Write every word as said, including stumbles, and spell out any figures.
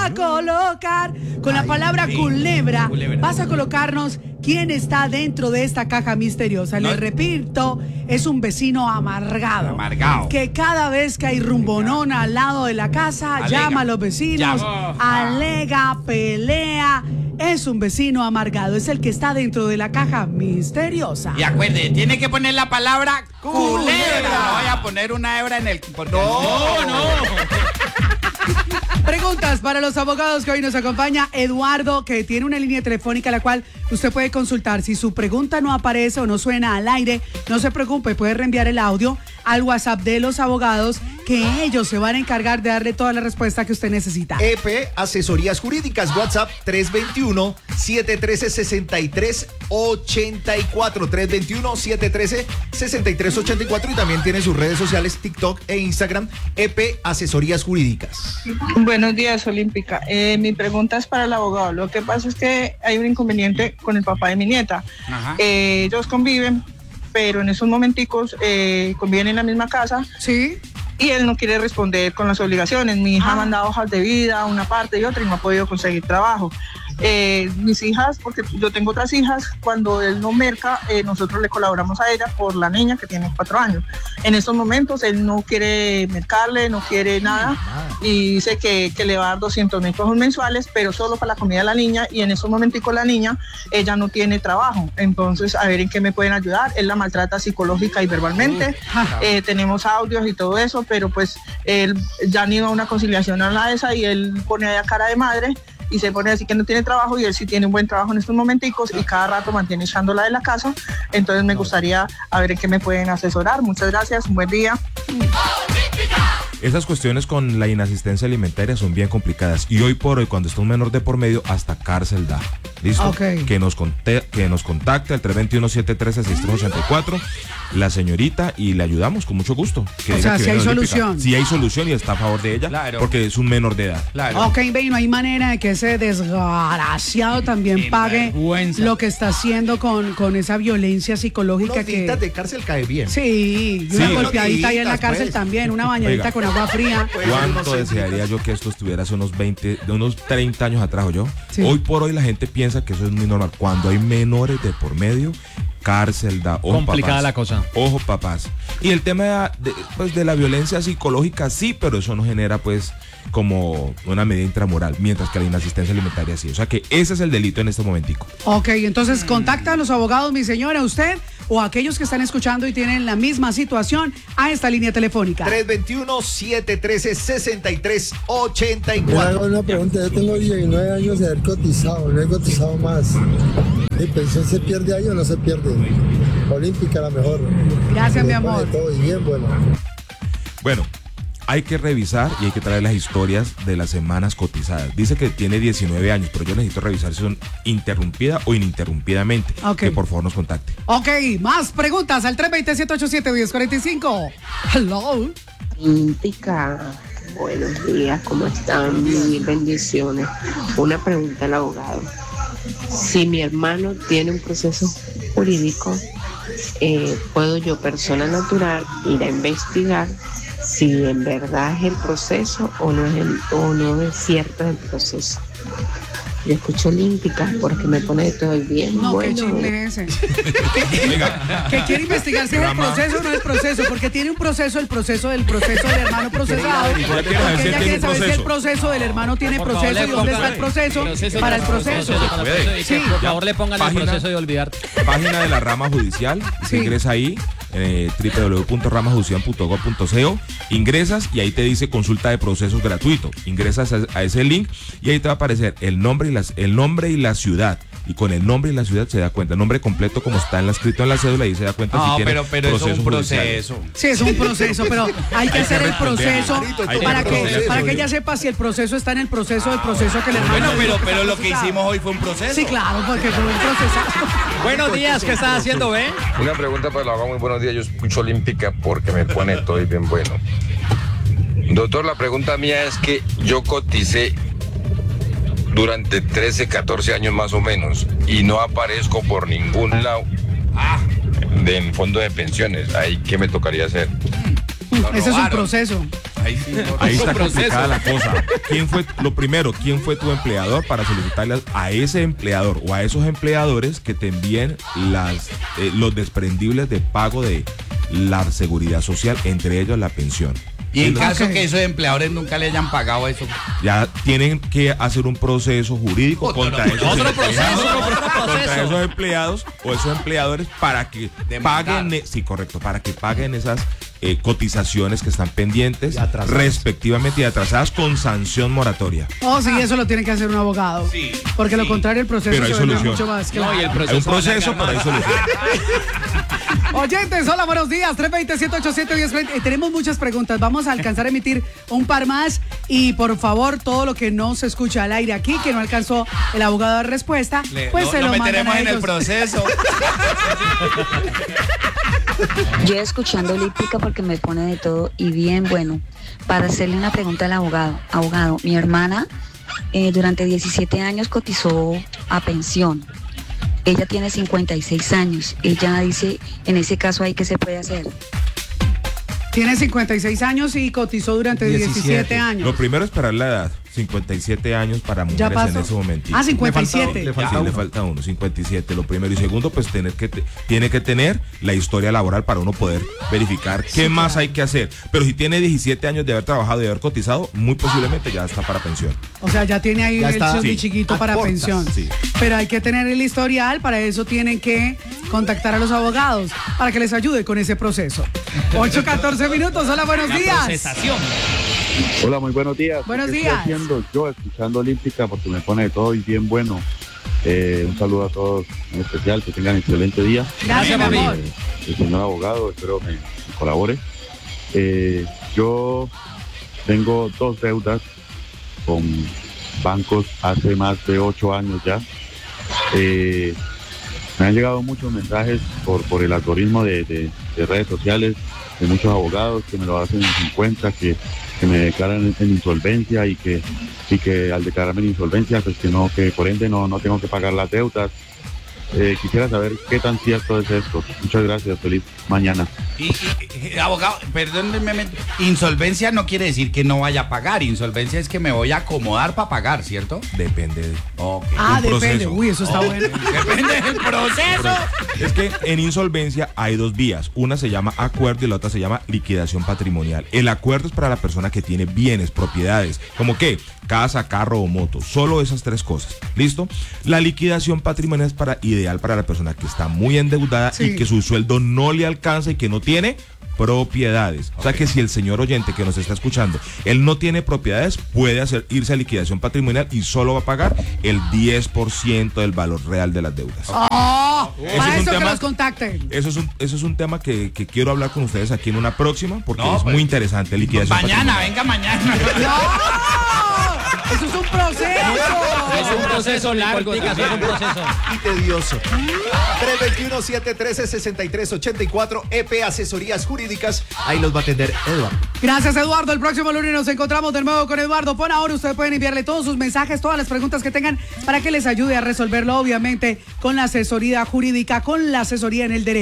a colocar con la palabra culebra. culebra. Vas a colocarnos quién está dentro de esta caja misteriosa. ¿No? Les repito, es un vecino amargado. Amargado. Que cada vez que hay rumbonón al lado de la casa, alega. llama a los vecinos, Llamó. alega, pelea. Es un vecino amargado, es el que está dentro de la caja misteriosa. Y acuerde, tiene que poner la palabra culebra. culebra. No vaya a poner una hebra en el... No, no. no. Preguntas para los abogados que hoy nos acompaña. Eduardo, que tiene una línea telefónica a la cual usted puede consultar. Si su pregunta no aparece o no suena al aire, no se preocupe, puede reenviar el audio al WhatsApp de los abogados, que ellos se van a encargar de darle toda la respuesta que usted necesita. E P Asesorías Jurídicas, WhatsApp tres dos uno, siete uno tres, seis tres ocho cuatro, tres dos uno, siete uno tres, seis tres ocho cuatro, y también tiene sus redes sociales TikTok e Instagram, E P Asesorías Jurídicas. Buenos días, Olímpica. Eh, mi pregunta es para el abogado. Lo que pasa es que hay un inconveniente con el papá de mi nieta. Eh, ellos conviven, pero en esos momenticos eh, conviven en la misma casa. Sí. Y él no quiere responder con las obligaciones. Mi hija ah. ha mandado hojas de vida, una parte y otra, y no ha podido conseguir trabajo. Eh, mis hijas, porque yo tengo otras hijas, cuando él no merca, eh, nosotros le colaboramos a ella por la niña que tiene cuatro años. En estos momentos él no quiere mercarle, no quiere nada, y dice que, que le va a dar doscientos mil pesos mensuales, pero solo para la comida de la niña, y en estos momenticos la niña, ella no tiene trabajo. Entonces, a ver en qué me pueden ayudar. Él la maltrata psicológica y verbalmente. Eh, tenemos audios y todo eso, pero pues él ya han ido a una conciliación a la esa, y él pone allá cara de madre y se pone así que no tiene trabajo, y él sí tiene un buen trabajo en estos momenticos y cada rato mantiene echándola de la casa. Entonces me gustaría a ver en qué me pueden asesorar. Muchas gracias, un buen día. Esas cuestiones con la inasistencia alimentaria son bien complicadas, y hoy por hoy, cuando está un menor de por medio, hasta cárcel da. ¿Listo? Okay. Que nos conte, que nos contacte al tres dos uno, siete uno tres, seis tres ocho cuatro, la señorita, y le ayudamos con mucho gusto. Que o sea, si hay solución. Si hay solución y está a favor de ella, claro, porque es un menor de edad. Claro. Ok, ve, no hay manera de que ese desgraciado también en pague vergüenza. Lo que está haciendo con, con esa violencia psicológica. Unos que de cárcel cae bien. Sí, y una sí, golpeadita ahí en la cárcel pues. También, una bañadita Oiga, con agua fría. ¿Cuánto desearía yo que esto estuviera hace unos veinte, de unos treinta años atrás, o yo? Sí. Hoy por hoy la gente piensa que eso es muy normal. Cuando hay menores de por medio, cárcel da. Ojo, complicada papás, la cosa. Ojo, papás. Y el tema de, pues, de la violencia psicológica sí, pero eso no genera pues como una medida intramoral, mientras que la inasistencia alimentaria sí. O sea que ese es el delito en este momentico. Ok, entonces contacta a los abogados, mi señora, usted o aquellos que están escuchando y tienen la misma situación a esta línea telefónica. tres dos uno, siete uno tres, seis tres ocho cuatro. Me hago una pregunta, yo tengo diecinueve años de haber cotizado, no he cotizado más. ¿Mi pensión se pierde ahí o no se pierde? Olímpica la mejor. Gracias, mi amor. Todo y bien, bueno. Bueno, hay que revisar y hay que traer las historias de las semanas cotizadas. Dice que tiene diecinueve años, pero yo necesito revisar si son interrumpidas o ininterrumpidamente. Okay. Que por favor nos contacte. Ok, más preguntas al tres dos cero, siete ocho siete, uno cero cuatro cinco. Hello. Olímpica, buenos días, ¿cómo están? Mil bendiciones. Una pregunta al abogado. Si mi hermano tiene un proceso jurídico, eh, ¿puedo yo, persona natural, ir a investigar si en verdad es el proceso o no es, el, o no es cierto el proceso? Yo escucho Olímpica porque me pone todo el bien. No, bueno. qué chisme es ese. Que quiere investigar si es el proceso o no es el proceso, porque tiene un proceso, el proceso del proceso del hermano procesado. Porque ella quiere saber si el proceso del hermano tiene proceso y dónde está el proceso para el proceso. Sí, por favor le pongan el proceso de olvidar. Página de la rama judicial, se ingresa ahí. Eh, doble u doble u doble u punto rama judicial punto gov punto co, ingresas y ahí te dice consulta de procesos gratuito. Ingresas a, a ese link y ahí te va a aparecer el nombre y las, el nombre y la ciudad. Y con el nombre y la ciudad se da cuenta, el nombre completo como está en la, escrito en la cédula, y se da cuenta no, si tiene pero, pero proceso es un proceso. judicial. Sí, es un proceso, pero hay que hay hacer que el proceso hay para que, proceso, para que ella sepa si el proceso está en el proceso del proceso que le hermano. Bueno, pero, pero lo que hicimos hoy fue un proceso. Sí, claro, porque fue un proceso. Buenos días, ¿qué estás haciendo, Ben? Una pregunta para el abogado, muy buenos días. Yo escucho Olímpica porque me pone todo y bien bueno. Doctor, la pregunta mía es que yo coticé durante trece, catorce años más o menos y no aparezco por ningún lado ah, de, en fondo de pensiones. Ahí, ¿qué me tocaría hacer? No, ese es un proceso. Ahí, sí, no, Ahí está proceso. complicada la cosa. ¿Quién fue, lo primero, quién fue tu empleador para solicitarle a ese empleador o a esos empleadores que te envíen las, eh, los desprendibles de pago de la seguridad social, entre ellos la pensión? Y en caso Ok. que esos empleadores nunca le hayan pagado eso. Ya tienen que hacer un proceso jurídico Otro- contra esos otro empleados, proceso, otro contra proceso. esos empleados o esos empleadores para que Demandar. paguen, e- sí, correcto, para que paguen esas eh, cotizaciones que están pendientes, Y atrasadas. respectivamente y atrasadas con sanción moratoria. Oh, sí, eso lo tiene que hacer un abogado. Sí, Porque sí. lo contrario, el proceso Pero hay se vuelve solución. mucho más No, claro. y el proceso Hay un va a proceso, alargar pero hay más. solución. Oyentes, hola, buenos días. tres dos siete, ocho siete, uno cero. Eh, tenemos muchas preguntas. Vamos a alcanzar a emitir un par más. Y por favor, todo lo que no se escucha al aire aquí, que no alcanzó el abogado a dar respuesta, Le- pues no, se no lo mandan meteremos a en el ellos. proceso. Yo escuchando Olímpica porque me pone de todo y bien bueno. Para hacerle una pregunta al abogado. Abogado, mi hermana eh, durante diecisiete años cotizó a pensión. Ella tiene cincuenta y seis años. Ella dice, en ese caso ahí, ¿qué se puede hacer? Tiene cincuenta y seis años y cotizó durante diecisiete, diecisiete. años. Lo primero es esperar la edad, cincuenta y siete años para Ya mujeres en pasó. ese momentito. Ah, cincuenta y siete. Le falta Sí, uno. le falta uno, cincuenta y siete, lo primero. Y segundo, pues tener que te- tiene que tener la historia laboral para uno poder verificar qué más hay que hacer. Pero si tiene diecisiete años de haber trabajado y de haber cotizado, muy posiblemente ya está para pensión. O sea, ya tiene ahí Ya el está, chusmi sí, chiquito a para portas, pensión. sí. Pero hay que tener el historial, para eso tienen que contactar a los abogados para que les ayude con ese proceso. ocho catorce minutos, hola, buenos La días. procesación. Hola, muy buenos días. Buenos ¿Qué días. estoy haciendo yo escuchando Olímpica porque me pone de todo y bien bueno? Eh, un saludo a todos en especial, que tengan excelente día. Gracias, mi Gracias, amor. Eh, el señor abogado, espero me, me colabore. Eh, yo tengo dos deudas con bancos hace más de ocho años ya. Eh, me han llegado muchos mensajes por, por el algoritmo de, de- de redes sociales de muchos abogados que me lo hacen sin cuenta, que, que me declaran en, en insolvencia y que, y que al declararme en insolvencia, pues que no, que por ende no, no tengo que pagar las deudas. Eh, quisiera saber qué tan cierto es esto. Muchas gracias, feliz mañana. Y, y- y, abogado, perdónenme, insolvencia no quiere decir que no vaya a pagar. Insolvencia es que me voy a acomodar para pagar, ¿cierto? Depende de... Ok. Ah, un depende. proceso. Uy, eso está bueno. Depende del proceso. Es que en insolvencia hay dos vías. Una se llama acuerdo y la otra se llama liquidación patrimonial. El acuerdo es para la persona que tiene bienes, propiedades, como que casa, carro o moto. Solo esas tres cosas. ¿Listo? La liquidación patrimonial es para, ideal para la persona que está muy endeudada Sí. y que su sueldo no le alcanza y que no tiene propiedades. O sea que si el señor oyente que nos está escuchando, él no tiene propiedades, puede hacer irse a liquidación patrimonial y solo va a pagar el diez por ciento del valor real de las deudas. Oh, Ese para es un eso que tema- nos contacten. Eso es un, eso es un tema que, que quiero hablar con ustedes aquí en una próxima porque No, es pues, muy interesante. Liquidación Mañana, patrimonial. venga mañana. ¡No! ¡Eso es un proceso! Es un proceso largo. Es un proceso. Y tedioso. tres dos uno, siete uno tres, seis tres ocho cuatro, E P Asesorías Jurídicas. Ahí los va a atender Eduardo. Gracias, Eduardo. El próximo lunes nos encontramos de nuevo con Eduardo. Por ahora, ustedes pueden enviarle todos sus mensajes, todas las preguntas que tengan para que les ayude a resolverlo, obviamente, con la asesoría jurídica, con la asesoría en el derecho.